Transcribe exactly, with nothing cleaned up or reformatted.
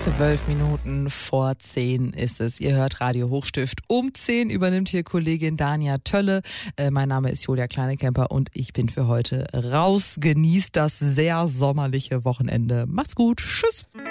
Zwölf Minuten vor zehn ist es. Ihr hört Radio Hochstift. Um zehn übernimmt hier Kollegin Dania Tölle. Äh, mein Name ist Julia Kleinekemper und ich bin für heute raus. Genießt das sehr sommerliche Wochenende. Macht's gut. Tschüss.